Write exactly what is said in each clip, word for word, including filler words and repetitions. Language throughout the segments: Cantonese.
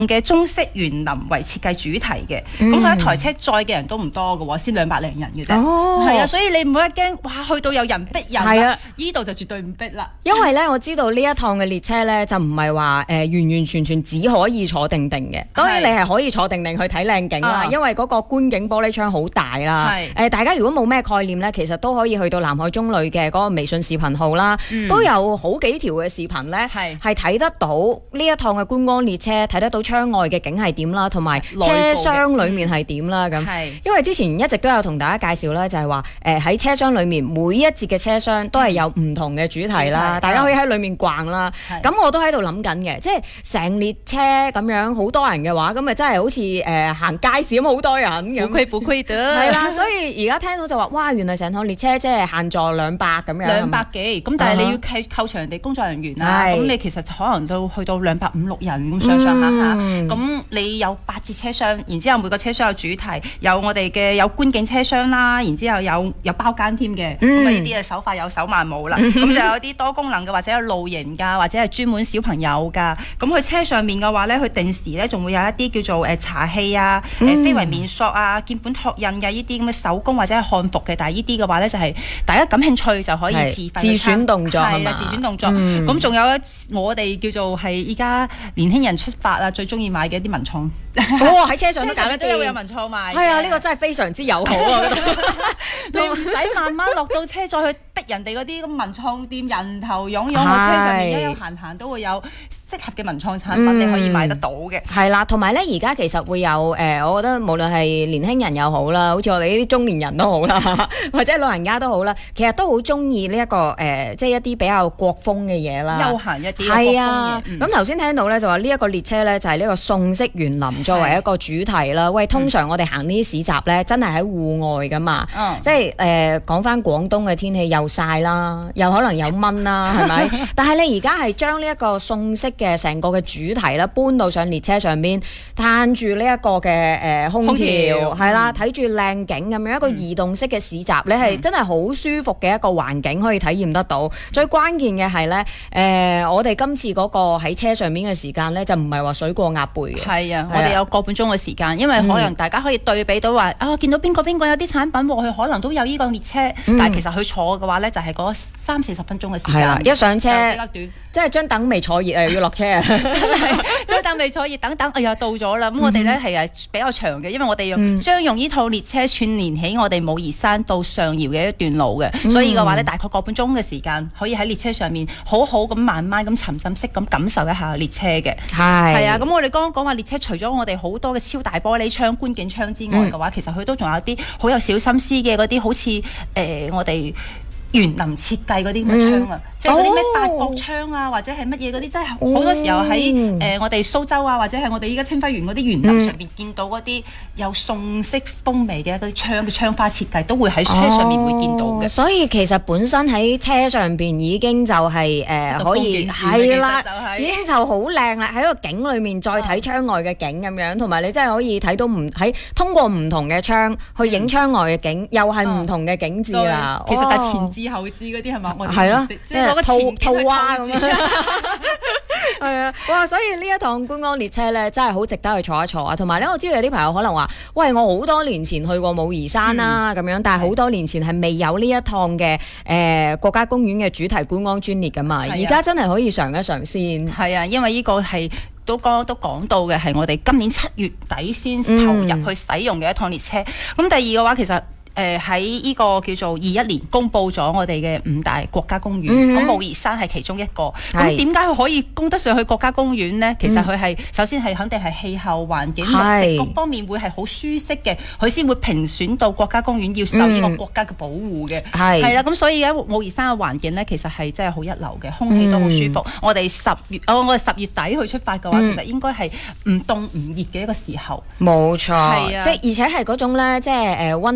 嘅中式園林為設計主題嘅，咁佢、嗯、一台車載嘅人都唔多嘅喎，先兩百零人嘅啫。哦，係啊，所以你唔好一驚，哇，去到有人逼人。係啊，依度就絕對唔逼啦。 因為咧，我知道呢一趟嘅列車咧，就唔係話誒完完全全只可以坐定定嘅。當然你係可以坐定定去睇靚景啦，因為嗰個觀景玻璃窗好大啦。係誒、呃，大家如果冇咩概念咧，其實都可以去到南海中旅嘅嗰個微信視頻號啦，嗯、都有好幾條嘅視頻咧，係係睇得到呢一趟嘅觀光列車，睇得到窗外嘅景係點啦，同埋車廂裏面係點啦咁。嗯、因為之前一直都有同大家介紹啦，就係話誒喺車廂裏面每一節嘅車廂都係有唔同嘅主題啦，嗯、大家可以喺裏面逛啦。咁我都喺度諗緊嘅，即係成列車咁樣好多人嘅話，咁咪真係好似誒、呃、行街市咁好多人咁。 不虧不虧的。 係啦，所以而家聽到就話，哇，原來成趟列車即係限座兩百咁樣。兩百幾，咁但係你要扣扣除人哋工作人員啦，咁、uh huh. 你其實可能都去到兩百五六人咁上上下下。咁、嗯、你有八節車廂，然之後每個車廂有主題，有我哋嘅有觀景車廂啦，然之後有有包間添嘅，咁啊呢啲啊手快有手慢冇啦。咁、嗯、就有啲多功能嘅，或者有露營㗎，或者係專門小朋友㗎。咁佢車上面嘅話咧，佢定時咧仲會有一啲叫做誒茶器啊、誒、嗯、非遺面塑啊、鍵盤拓印嘅呢啲咁嘅手工或者係漢服嘅，但係呢啲嘅話咧就係、是、大家感興趣就可以自費自選動作係啦，自選動作。咁仲、嗯、有一我哋叫做係依家年輕人出發啊，最中意買嘅一啲文創。 哦，喺車上都搞得都有有文創賣。 係啊，呢、這個真係非常之友好啊！ 你唔使慢慢落到車再去逼人哋嗰啲咁文創店人頭湧湧，喺車上面悠悠閒閒都會有適合嘅文創產品、嗯、你可以買得到嘅。 係啦，同埋咧而家其實會有誒、呃，我覺得無論係年輕人又好啦，好似我哋呢啲中年人都好啦，或者老人家都好啦，其實都好中意呢一個誒、呃，即係一啲比較國風嘅嘢啦， 休閒一啲係啊。咁頭先聽到咧就話呢一個列車咧就係呢個宋式園林作為一個主題啦。喂，通常我哋行呢啲市集咧，真係喺戶外噶嘛，嗯、即係誒講翻廣東嘅天氣又曬啦，又可能有蚊啦，係咪？但係你而家係將呢一個宋式嘅成個嘅主題啦，搬到上列車上邊，嘆住呢一個嘅誒、呃、空調，係啦，睇住靚景咁樣一個移動式嘅市集，嗯、你係真係好舒服嘅一個環境可以體驗得到。嗯、最關鍵嘅係咧，誒、呃、我哋今次嗰個喺車上面嘅時間咧，就唔係話水過鴨背嘅。係啊，我哋有個半鐘嘅時間，因為可能大家可以對比到話、嗯、啊，見到邊個邊個有啲產品喎，佢可能都有呢個列車，嗯、但係其實佢坐嘅話咧，就係嗰三四十分鐘嘅時間， 啊、一上車比較短。 即係將等未坐熱誒，要落車啊！ 真係將等未坐熱，等等，哎呀到咗啦！咁、嗯、我哋咧係誒比較長嘅，因為我哋用將用呢套列車串連起我哋武夷山到上饒嘅一段路嘅，嗯、所以嘅話咧大概個半鐘嘅時間，可以喺列車上面好好咁慢慢咁沉浸式咁感受一下列車嘅。係係啊！咁我哋剛剛講話列車除咗我哋好多嘅超大玻璃窗、觀景窗之外嘅話，嗯、其實佢都仲有啲好有小心思嘅嗰啲，好似誒、呃、我哋園林設計嗰啲咁嘅窗啊，嗯、即係嗰啲咩八角窗啊，或者係乜嘢嗰啲，真係好多時候喺誒、呃、我哋蘇州啊，或者係我哋依家清暉園嗰啲園林上邊見到嗰啲有宋式風味嘅嗰啲窗嘅窗花設計，都會喺車上面會見到嘅、哦。所以其實本身喺車上邊已經就係、是、誒、呃、可以係啦，已經就好靚啦。喺個景裏面再睇窗外嘅景咁樣，同埋、嗯、你真係可以睇到唔喺通過唔同嘅窗去影窗外嘅景，嗯、又係唔同嘅景緻啦。 其實但係前置後置嗰啲係嘛？我哋係咯， 即係嗰個前套娃咁樣。係啊，哇！所以呢一趟觀光列車咧，真係好值得去坐一坐啊。同埋咧，我知道有啲朋友可能話，喂，我好多年前去過武夷山啦，咁、嗯、樣，但係好多年前係未有呢一趟嘅誒、呃、國家公園嘅主題觀光專列噶嘛。而家、啊、真係可以嘗一嘗先。係啊，因為呢個係都剛都講到嘅係我哋今年七月底先投入去使用嘅一趟列車。咁、嗯、第二嘅話，其實。誒喺呢個叫做二一年公布咗我哋嘅五大國家公園，咁武夷山係其中一個。咁點解佢可以供得上去國家公園呢？其實佢係、嗯、首先係肯定係氣候環境、綠植各方面會係好舒適嘅，佢先會評選到國家公園要受呢個國家嘅保護嘅。係係啦，咁所以咧武夷山嘅環境咧，其實係真係好一流嘅，空氣都好舒服。嗯、我哋十月哦，我哋十月底去出發嘅話，嗯、其實應該係唔凍唔熱嘅一個時候。冇錯，係啊，即係而且係嗰種咧，即係誒溫度最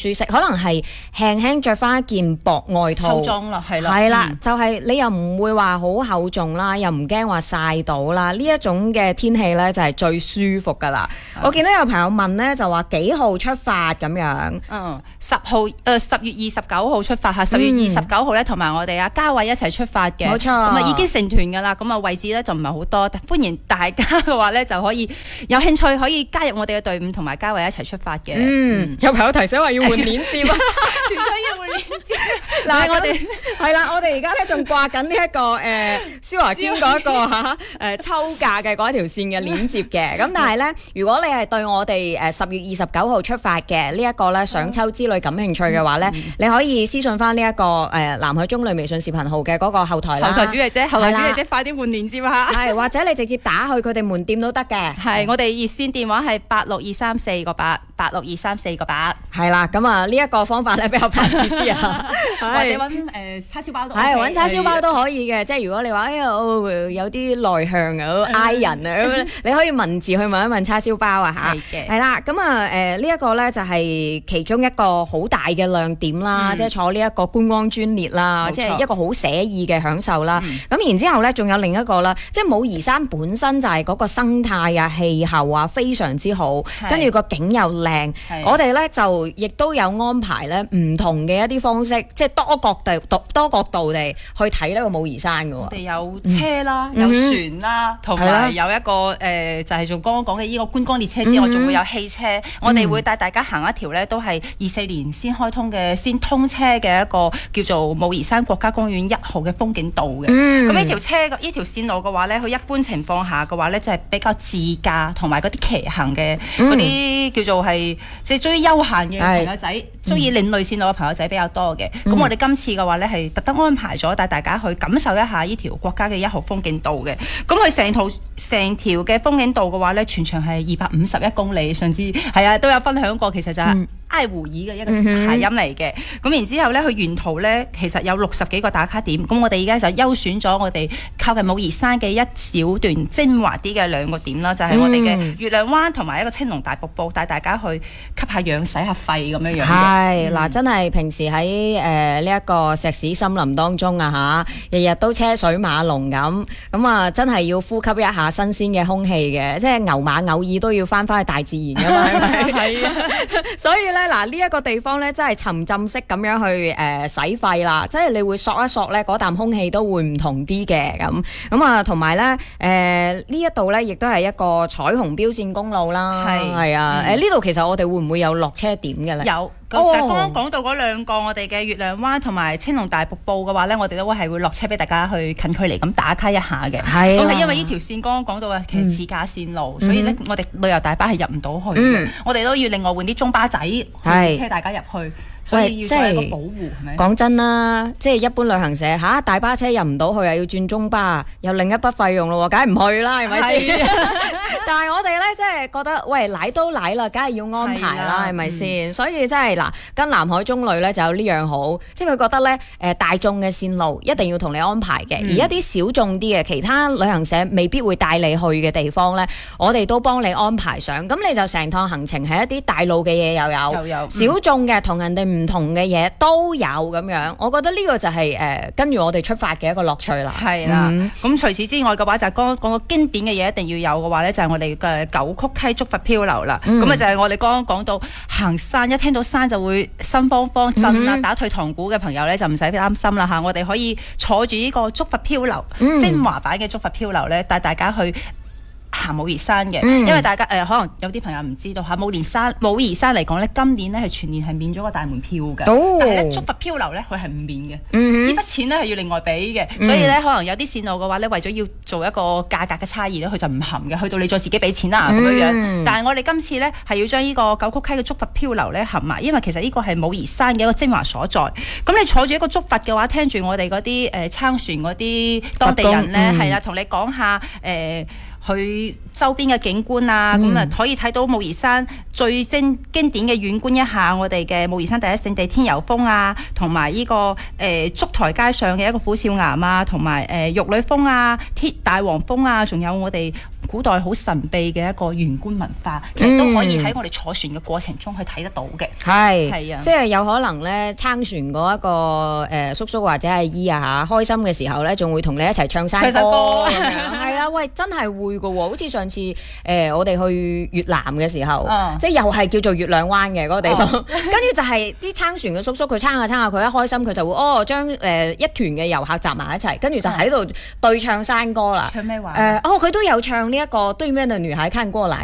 舒適，可能係輕輕着翻一件薄外套。 秋裝啦，係啦， 係啦， 嗯、 就係你又唔會話好厚重啦，又唔驚話曬到啦。呢一種嘅天氣咧就係最舒服噶啦。嗯、我見到有朋友問咧，就話幾號出發咁樣？ 嗯，十號誒十月二十九號出發嚇，十月二十九號咧同埋我哋阿嘉偉一齊出發嘅。冇錯，咁啊已經成團噶啦，咁啊位置咧就唔係好多，歡迎大家嘅話咧就可以有興趣可以加入我哋嘅隊伍，同埋嘉偉一齊出發嘅。嗯，嗯有朋友提醒話要換鏈接啊，全身要換鏈接。嗱，我哋係啦，我哋而家咧仲掛緊呢一個誒蕭華堅嗰一個嚇誒抽價嘅嗰一條線嘅鏈接嘅。咁但係咧，如果你係對我哋誒十月二十九號出發嘅呢一個咧想抽之旅感興趣嘅話咧，嗯、你可以私信翻呢一個誒、呃、南海中旅微信視頻號嘅嗰個後台啦。後台小姐姐，後台小姐姐，快啲換鏈接啊！係，或者你直接打去佢哋門店都得嘅。係，我哋熱線電話係八六二三四個八，八六二三四個八。係啦，咁啊呢一個方法咧比較快捷啲啊，或者揾誒、呃、叉燒包都係揾叉燒包都可以嘅。即係如果你話哎呀有啲內向啊、嗌人啊咁，你可以文字去問一問叉燒包啊嚇。係嘅。係啦，咁啊誒呢一個咧就係其中一個好大嘅亮點啦，嗯、即係坐呢一個觀光專列啦，即係一個好寫意嘅享受啦。咁、嗯、然之後咧，仲有另一個啦，即係武夷山本身就係嗰個生態啊、氣候啊非常之好，跟住個景又靚。我哋咧就亦都有安排咧唔同嘅一啲方式，即係多角度、多多角度地去睇呢個武夷山㗎喎。我哋有車啦，嗯、有船啦，同埋有一個誒、呃，就係做剛剛講嘅呢個觀光列車之外，仲、嗯、會有汽車。嗯、我哋會帶大家行一條咧，都係二四年先開通嘅、先通車嘅一個叫做武夷山國家公園一號嘅風景道嘅。咁呢、嗯、條車呢條線路嘅話咧，佢一般情況下嘅話咧，就係、是、比較自駕同埋嗰啲騎行嘅嗰啲叫做係即係中意休閒嘅朋友仔，中意、嗯、另類線路嘅朋友仔比較多嘅。咁、嗯、我哋今次嘅話咧，係特登安排咗帶大家去感受一下呢條國家嘅一號風景道嘅。咁佢成套成條嘅風景道嘅話咧，全長係二百五十一公里，上次係啊都有分享過，其實就係、是。嗯埃胡爾嘅一個諧音嚟嘅，咁、嗯、然之後咧，佢沿途咧其實有六十幾個打卡點，咁我哋而家就優選咗我哋靠近武夷山嘅一小段精華啲嘅兩個點啦，就係、是、我哋嘅月亮灣同埋一個青龍大瀑布，帶大家去吸下氧、洗下肺咁樣樣。係嗱、嗯，真係平時喺誒呢一個石屎森林當中啊嚇，日日都車水馬龍咁，咁啊真係要呼吸一下新鮮嘅空氣嘅，即係牛馬偶爾都要翻返去大自然㗎嘛，係咪？係啊，所以咧。嗱，呢一個地方咧，真係沉浸式咁樣去誒、呃、洗肺啦，即係你會索一索咧，嗰啖空氣都會唔同啲嘅咁咁啊，同埋咧誒呢一度咧，亦都係一個彩虹標線公路啦，係係啊誒呢度其實我哋會唔會有落車點嘅咧？有。就剛剛講到嗰兩個我哋嘅月亮灣同埋青龍大瀑布嘅話咧，我哋都會係會落車俾大家去近距離咁打卡一下嘅。係、啊，咁係因為呢條線剛剛講到啊，其實自駕線路，嗯、所以咧我哋旅遊大巴係入唔到去嘅，嗯、我哋都要另外換啲中巴仔去車大家入去。所以要做一個保護，係咪？講真啦，即係一般旅行社嚇、啊、大巴車入唔到去啊，要轉中巴，又另一筆費用咯喎，梗係唔去啦，係咪先？但係我哋咧，即係覺得，喂，嚟都嚟啦，梗係要安排啦，係咪先？所以真係嗱，跟南海中旅咧就有呢樣好，即係佢覺得咧，誒、呃、大眾嘅線路一定要同你安排嘅，嗯、而一啲小眾啲嘅其他旅行社未必會帶你去嘅地方咧，我哋都幫你安排上。咁你就成趟行程係一啲大路嘅嘢又有，又有嗯、小眾嘅同人哋唔同嘅嘢都有咁樣，我覺得呢個就係、是、誒、呃、跟住我哋出發嘅一個樂趣啦。係啦，咁、嗯、除此之外嘅話就係講講個經典嘅嘢一定要有嘅話咧，就係、是、我哋嘅九曲溪竹筏漂流啦。咁啊、嗯、就係我哋剛剛講到行山，一聽到山就會心慌慌震啊，嗯、打退堂鼓嘅朋友咧就唔使擔心啦嚇，我哋可以坐住呢個竹筏漂流，嗯、精華版嘅竹筏漂流咧，帶大家去行武夷山嘅，嗯、因為大家誒、呃、可能有啲朋友唔知道嚇，武夷山武夷山嚟講咧，今年咧係全年係免咗個大門票嘅，哦、但係咧竹筏漂流咧佢係唔免嘅，嗯、呢筆錢咧係要另外俾嘅，嗯、所以咧可能有啲線路嘅話咧，為咗要做一個價格嘅差異咧，佢就唔含嘅，去到你再自己俾錢啦咁樣樣。嗯、但係我哋今次咧係要將呢個九曲溪嘅竹筏漂流咧含埋，因為其實呢個係武夷山嘅一個精華所在。咁你坐住一個竹筏嘅話，聽住我哋嗰啲誒撐船嗰啲當地人咧係啦，同、嗯、你講下誒。呃佢周邊嘅景觀啊，咁啊、嗯、可以睇到武夷山最經經典嘅遠觀一下我哋嘅武夷山第一勝地天游峰啊，同埋呢個誒、呃、竹台街上嘅一個虎嘯岩啊，同埋誒玉女峰啊、鐵大黃蜂啊，仲有我哋古代好神秘嘅一個玄關文化，其實都可以喺我哋坐船嘅過程中去睇得到嘅。 係係啊， 即係有可能咧，撐船嗰一個誒、呃、叔叔或者阿姨啊嚇，開心嘅時候咧，仲會同你一齊唱山歌咁樣。係啊，喂，真係會㗎喎！好似上次誒、呃、我哋去越南嘅時候，嗯、即係又係叫做月亮灣嘅嗰個地方，跟住、嗯、就係啲撐船嘅叔叔，佢撐下撐下，佢一開心佢就會哦將誒、呃、一團嘅遊客集埋一齊，跟住就喺度對唱山歌啦。 唱咩話？ 誒、呃、哦，佢都有唱呢一個對面的女孩看過來。